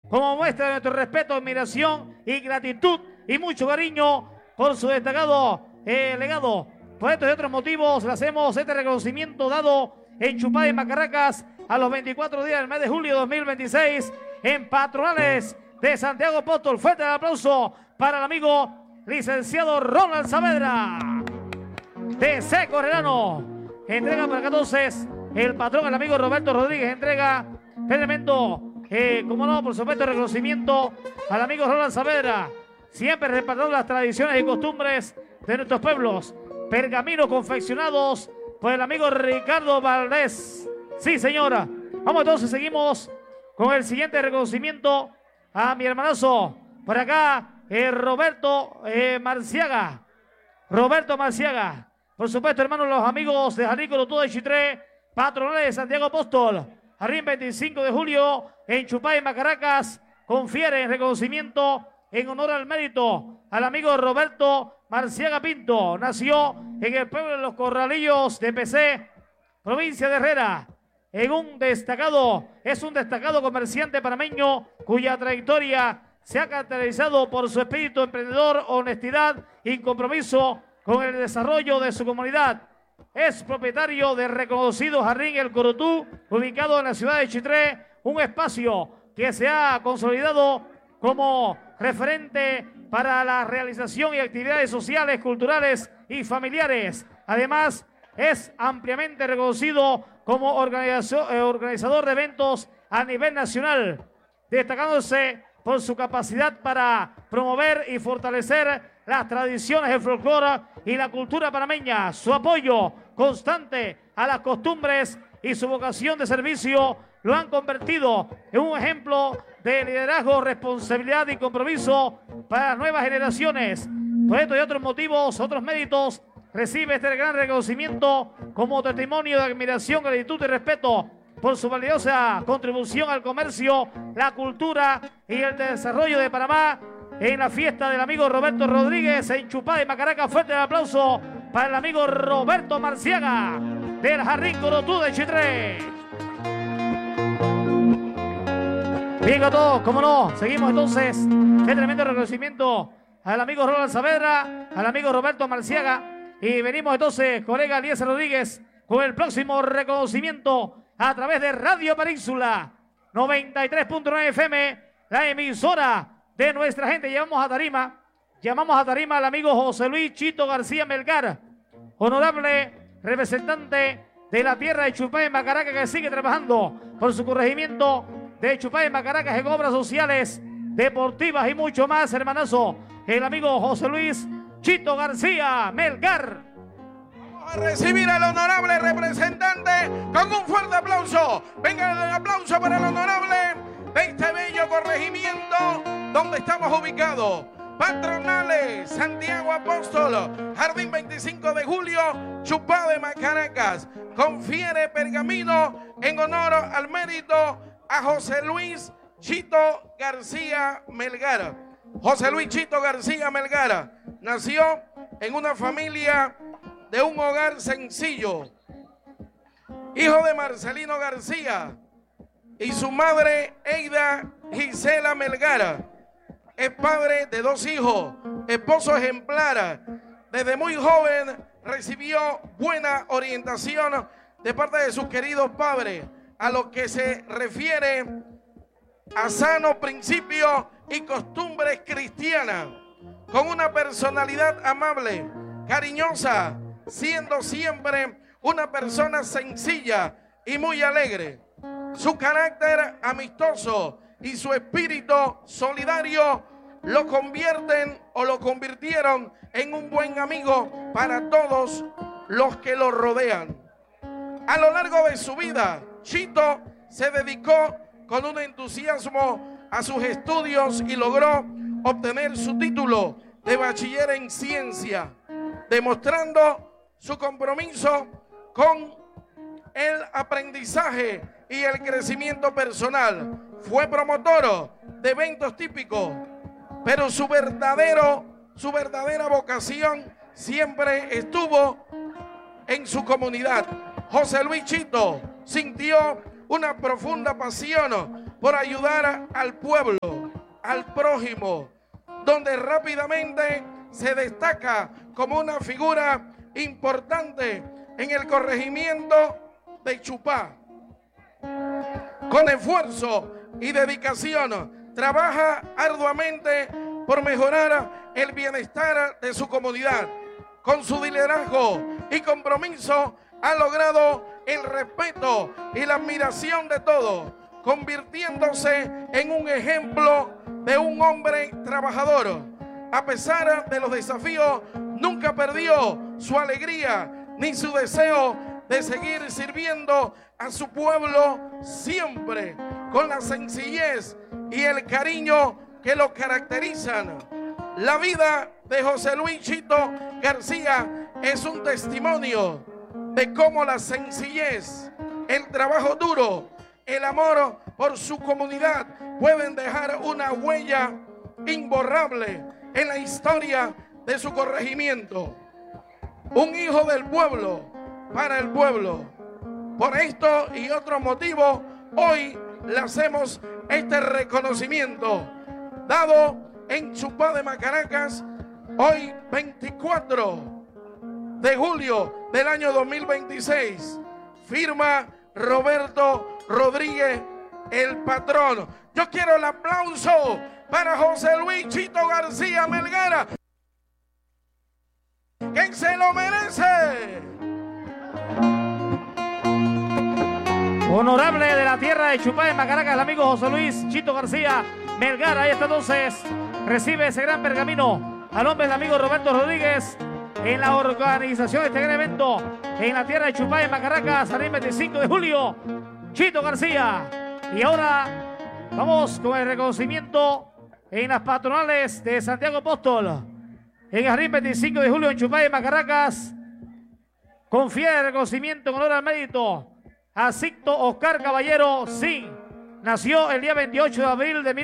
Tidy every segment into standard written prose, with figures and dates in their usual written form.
como muestra de nuestro respeto, admiración y gratitud y mucho cariño por su destacado legado. Por estos y otros motivos le hacemos este reconocimiento dado en Chupay y Macaracas a los 24 días del mes de julio de 2026 en Patronales de Santiago Apóstol. Fuerte el aplauso para el amigo licenciado Ronald Saavedra de Seco Herrerano. Entrega para acá entonces el patrón, el amigo Roberto Rodríguez, entrega tremendo, como no, por supuesto, reconocimiento al amigo Ronald Saavedra, siempre respaldando las tradiciones y costumbres de nuestros pueblos. Pergaminos confeccionados por el amigo Ricardo Valdés. Sí, señora. Vamos entonces, seguimos con el siguiente reconocimiento a mi hermanazo. Por acá, Roberto Marciaga. Roberto Marciaga. Por supuesto, hermanos, los amigos de Jalisco, Lotudo de Chitré, Patronales de Santiago Apóstol. Arriba 25 de julio en Chupay, Macaracas, confiere reconocimiento en honor al mérito al amigo Roberto Marciaga Pinto. Nació en el pueblo de Los Corralillos de PC, provincia de Herrera. Es un destacado comerciante panameño cuya trayectoria se ha caracterizado por su espíritu emprendedor, honestidad y compromiso con el desarrollo de su comunidad. Es propietario del reconocido Jardín El Corotú, ubicado en la ciudad de Chitré, un espacio que se ha consolidado como referente para la realización y actividades sociales, culturales y familiares. Además, es ampliamente reconocido como organizador de eventos a nivel nacional, destacándose por su capacidad para promover y fortalecer las tradiciones, el folclore y la cultura panameña. Su apoyo constante a las costumbres y su vocación de servicio lo han convertido en un ejemplo de liderazgo, responsabilidad y compromiso para las nuevas generaciones. Por estos y otros motivos, otros méritos, recibe este gran reconocimiento como testimonio de admiración, gratitud y respeto por su valiosa contribución al comercio, la cultura y el desarrollo de Panamá en la fiesta del amigo Roberto Rodríguez en Chupay, Macaracas. Fuerte el aplauso para el amigo Roberto Marciaga del Jardín Corotú de Chitré. Bien a todos, como no, seguimos entonces. Qué tremendo reconocimiento al amigo Ronald Saavedra, al amigo Roberto Marciaga. Y venimos entonces, colega Eliezer Rodríguez, con el próximo reconocimiento a través de Radio Península 93.9 FM, la emisora de nuestra gente. Llamamos a tarima al amigo José Luis Chito García Melgar, honorable representante de la tierra de Chupay en Macaracas, que sigue trabajando por su corregimiento de Chupay en Macaracas en obras sociales, deportivas y mucho más, hermanazo, el amigo José Luis Chito García Melgar. Vamos a recibir al honorable representante con un fuerte aplauso. Venga el aplauso para el honorable de este bello corregimiento donde estamos ubicados. Patronales, Santiago Apóstol, Jardín 25 de julio, Chupay de Macaracas. Confiere pergamino en honor al mérito a José Luis Chito García Melgar. José Luis Chito García Melgar nació en una familia de un hogar sencillo, hijo de Marcelino García y su madre Eida Gisela Melgar. Es padre de 2 hijos, esposo ejemplar. Desde muy joven recibió buena orientación de parte de sus queridos padres, a lo que se refiere a sanos principios y costumbres cristianas, con una personalidad amable, cariñosa, siendo siempre una persona sencilla y muy alegre. Su carácter amistoso y su espíritu solidario lo convirtieron en un buen amigo para todos los que lo rodean. A lo largo de su vida, Chito se dedicó con un entusiasmo a sus estudios y logró obtener su título de bachiller en ciencia, demostrando su compromiso con el aprendizaje y el crecimiento personal. Fue promotor de eventos típicos, pero su verdadera vocación siempre estuvo en su comunidad. José Luis Chito sintió una profunda pasión por ayudar al pueblo, al prójimo, donde rápidamente se destaca como una figura importante en el corregimiento de Chupá. Con esfuerzo y dedicación, trabaja arduamente por mejorar el bienestar de su comunidad. Con su liderazgo y compromiso ha logrado el respeto y la admiración de todos, convirtiéndose en un ejemplo de un hombre trabajador. A pesar de los desafíos, nunca perdió su alegría ni su deseo de seguir sirviendo a su pueblo, siempre con la sencillez y el cariño que lo caracterizan. La vida de José Luis Chito García es un testimonio de cómo la sencillez, el trabajo duro, el amor por su comunidad pueden dejar una huella imborrable en la historia de su corregimiento. Un hijo del pueblo, para el pueblo. Por esto y otros motivos, hoy le hacemos este reconocimiento, dado en Chupá de Macaracas, hoy 24 de julio del año 2026. Firma Roberto Rodríguez, el patrón. Yo quiero el aplauso para José Luis Chito García Melgar, que se lo merece. Honorable de la tierra de Chupá de Macaracas, el amigo José Luis Chito García Melgar. Ahí está entonces, recibe ese gran pergamino a nombre del amigo Roberto Rodríguez en la organización de este gran evento en la tierra de Chupá de Macaracas, el 25 de julio, Chito García. Y ahora vamos con el reconocimiento en las patronales de Santiago Apóstol. En el 25 de julio en Chupá de Macaracas, confiere el reconocimiento en honor al mérito a Sixto Oscar Caballero Sin. Nació el día 28 de abril de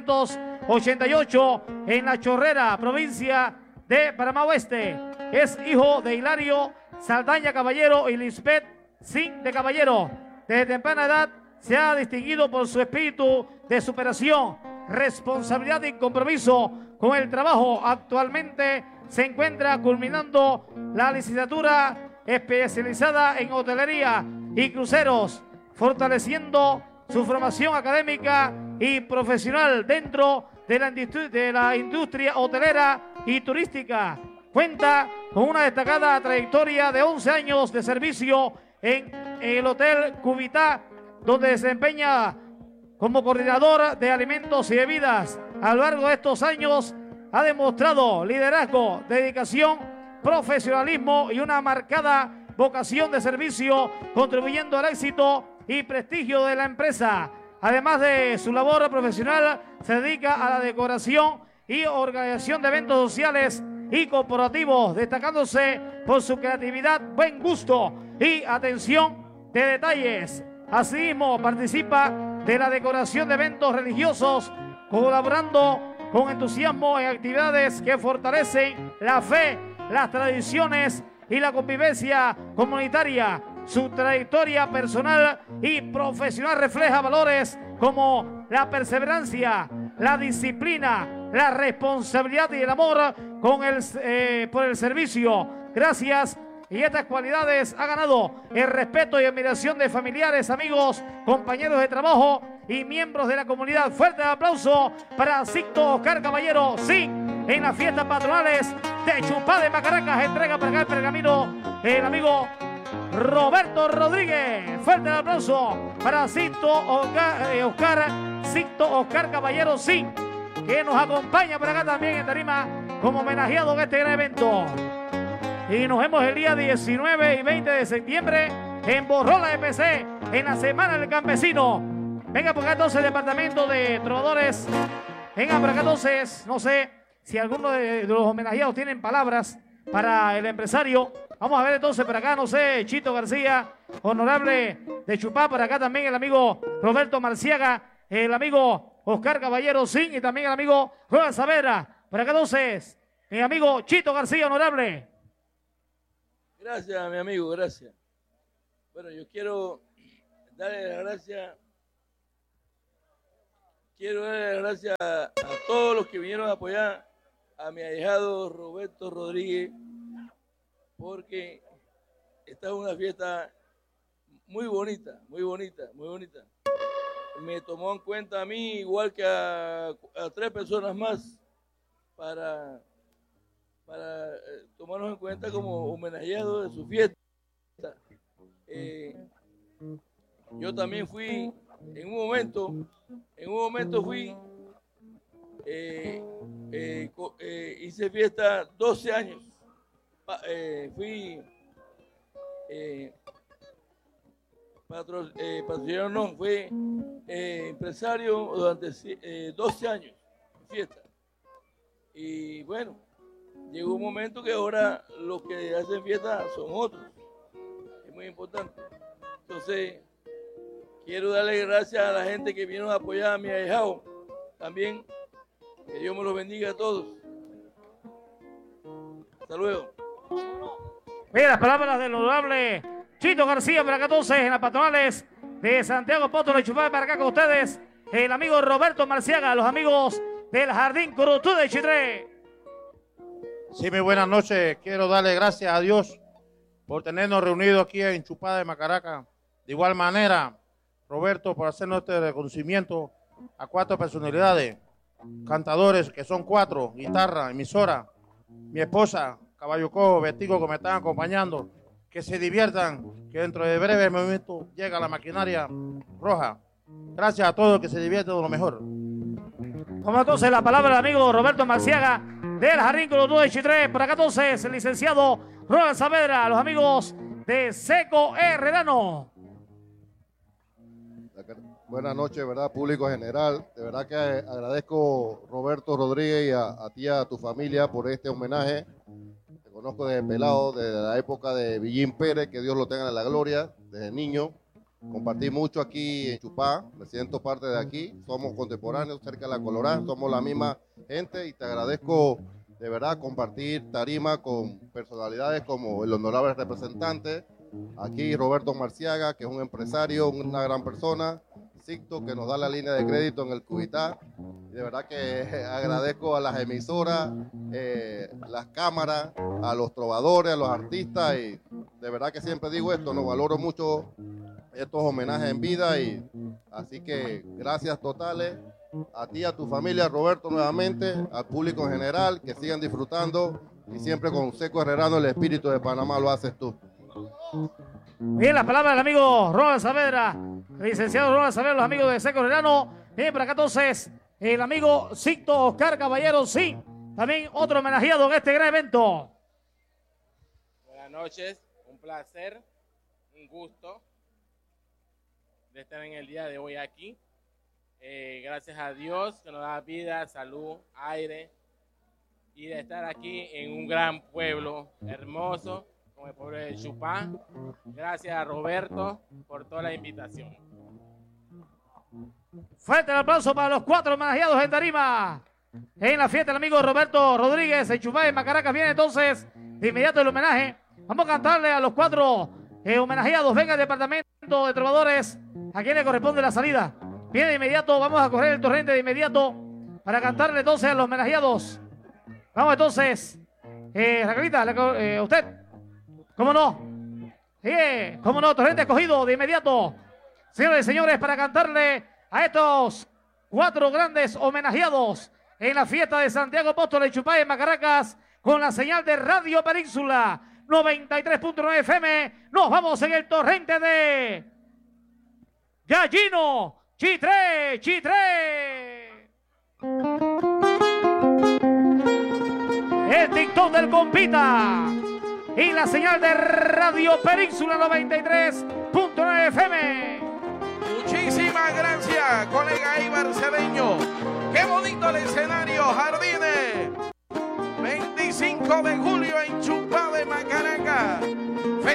1988 en La Chorrera, provincia de Panamá Oeste. Es hijo de Hilario Saldaña Caballero y Lisbeth Sin de Caballero. Desde temprana edad se ha distinguido por su espíritu de superación, responsabilidad y compromiso con el trabajo. Actualmente se encuentra culminando la licenciatura especializada en hotelería y cruceros, fortaleciendo su formación académica y profesional dentro de la industria hotelera y turística. Cuenta con una destacada trayectoria de 11 años de servicio en el Hotel Cubitá, donde desempeña como coordinador de alimentos y bebidas. A lo largo de estos años ha demostrado liderazgo, dedicación, profesionalismo y una marcada vocación de servicio, contribuyendo al éxito y prestigio de la empresa. Además de su labor profesional, se dedica a la decoración y organización de eventos sociales y corporativos, destacándose por su creatividad, buen gusto y atención de detalles. Asimismo, participa de la decoración de eventos religiosos, colaborando con entusiasmo en actividades que fortalecen la fe, las tradiciones y la convivencia comunitaria. Su trayectoria personal y profesional refleja valores como la perseverancia, la disciplina, la responsabilidad y el amor por el servicio. Gracias. Y estas cualidades ha ganado el respeto y admiración de familiares, amigos, compañeros de trabajo y miembros de la comunidad. Fuerte aplauso para Sixto Oscar Caballero Sin en las fiestas patronales de Chupá de Macaracas. Entrega para acá el pergamino el amigo Roberto Rodríguez. Fuerte el aplauso para Sixto Oscar Caballero Sin, que nos acompaña por acá también en tarima como homenajeado en este gran evento. Y nos vemos el día 19 y 20 de septiembre en Borrola EPC, en la Semana del Campesino. Venga por acá entonces el departamento de trovadores. Venga por acá entonces, no sé si alguno de los homenajeados tienen palabras para el empresario. Vamos a ver entonces por acá, no sé, Chito García, honorable de Chupá, por acá también el amigo Roberto Marciaga, el amigo Oscar Caballero Sin y también el amigo Juan Saavedra. Por acá entonces, mi amigo Chito García, honorable. Gracias, mi amigo, gracias. Bueno, yo quiero darle las gracias quiero dar las gracias a todos los que vinieron a apoyar a mi ahijado Roberto Rodríguez, porque esta es una fiesta muy bonita, muy bonita, muy bonita. Me tomó en cuenta a mí, igual que a 3 personas más, para tomarnos en cuenta como homenajeado de su fiesta. Yo también fui, en un momento fui, hice fiesta 12 años. Fui patrocinador, no, fui empresario durante 12 años de fiesta. Y bueno, llegó un momento que ahora los que hacen fiesta son otros. Es muy importante. Entonces, quiero darle gracias a la gente que vino a apoyar a mi ahijado. También, que Dios me los bendiga a todos. Hasta luego. Mira las palabras del honorable Chito García para acá entonces en las patronales de Santiago Apóstol de Chupay para acá con ustedes. El amigo Roberto Marciaga, los amigos del Jardín Curutú de Chitré. Sí, muy buenas noches. Quiero darle gracias a Dios por tenernos reunidos aquí en Chupada de Macaraca. De igual manera, Roberto, por hacernos este reconocimiento a 4 personalidades, cantadores que son 4, guitarra, emisora, mi esposa, Caballo Cojo, Vestigo, que me están acompañando, que se diviertan, que dentro de breve momento llega la maquinaria roja. Gracias a todos, que se diviertan de lo mejor. Como entonces la palabra del amigo Roberto Marciaga del Jardín Curutú de Chitré. Por acá entonces el licenciado Ronald Saavedra, los amigos de Seco Herrerano. Buenas noches, ¿verdad? Público general. De verdad que agradezco, Roberto Rodríguez, y a ti y a tu familia por este homenaje. Te conozco desde pelado, desde la época de Villín Pérez, que Dios lo tenga en la gloria, desde niño. Compartí mucho aquí en Chupá, me siento parte de aquí, somos contemporáneos cerca de la Colorán, somos la misma gente y te agradezco de verdad compartir tarima con personalidades como el honorable representante, aquí Roberto Marciaga, que es un empresario, una gran persona, Sicto, que nos da la línea de crédito en el Cubitá. De verdad que agradezco a las emisoras, las cámaras, a los trovadores, a los artistas, y de verdad que siempre digo esto, no valoro mucho estos homenajes en vida, y así que gracias totales a ti, a tu familia, Roberto, nuevamente, al público en general, que sigan disfrutando, y siempre con Seco Herrerano, el espíritu de Panamá lo haces tú. Bien, las palabras del amigo Ronald Saavedra, licenciado Ronald Saavedra, los amigos de Seco Herrerano. Bien, por acá entonces el amigo Sicto Oscar Caballero, sí, también otro homenajeado en este gran evento. Buenas noches, un placer, un gusto de estar en el día de hoy aquí. Gracias a Dios que nos da vida, salud, aire, y de estar aquí en un gran pueblo hermoso como el pueblo de Chupá. Gracias a Roberto por toda la invitación. Fuerte el aplauso para los 4 homenajeados en tarima en la fiesta del amigo Roberto Rodríguez en Chupá, en Macaracas. Viene entonces de inmediato el homenaje. Vamos a cantarle a los 4 homenajeados. Venga el departamento de trovadores, a quien le corresponde la salida. Viene de inmediato, vamos a correr el torrente de inmediato para cantarle entonces a los homenajeados. Vamos entonces, Raquelita, usted, ¿cómo no? ¿Cómo no? Torrente escogido de inmediato, señores y señores, para cantarle a estos 4 grandes homenajeados en la fiesta de Santiago Apóstol de Chupay en Macaracas, con la señal de Radio Península 93.9 FM. Nos vamos en el torrente de Gallino, Chitré, Chitré. El TikTok del compita y la señal de Radio Península 93.9 FM. Muchísimas gracias, colega Ibar Cedeño. Qué bonito el escenario, Jardines. 25 de julio en Chupá de Macaraca.